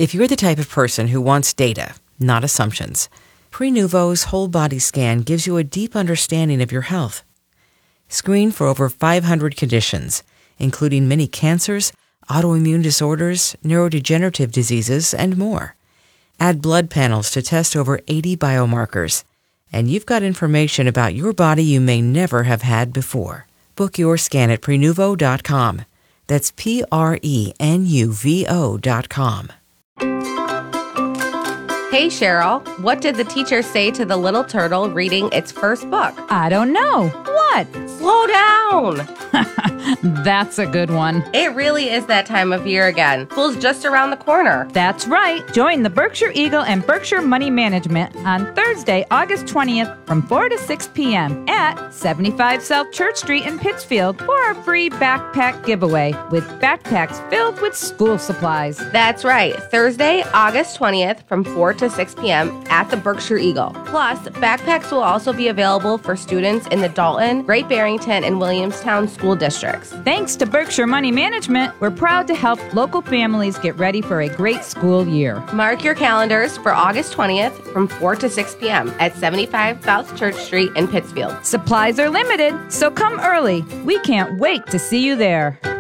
If you're the type of person who wants data, not assumptions, Prenuvo's whole body scan gives you a deep understanding of your health. Screen for over 500 conditions, including many cancers, autoimmune disorders, neurodegenerative diseases, and more. Add blood panels to test over 80 biomarkers, and you've got information about your body you may never have had before. Book your scan at Prenuvo.com. That's Prenuvo.com. Hey, Cheryl, what did the teacher say to the little turtle reading its first book? I don't know. What? Slow down! That's a good one. It really is that time of year again. School's just around the corner. That's right. Join the Berkshire Eagle and Berkshire Money Management on Thursday, August 20th from 4 to 6 p.m. at 75 South Church Street in Pittsfield for a free backpack giveaway with backpacks filled with school supplies. That's right. Thursday, August 20th from 4 to 6 p.m. at the Berkshire Eagle. Plus, backpacks will also be available for students in the Dalton, Great Barrington, and Williamstown school districts. Thanks to Berkshire Money Management, we're proud to help local families get ready for a great school year. Mark your calendars for August 20th from 4 to 6 p.m. at 75 South Church Street in Pittsfield. Supplies are limited, so come early. We can't wait to see you there.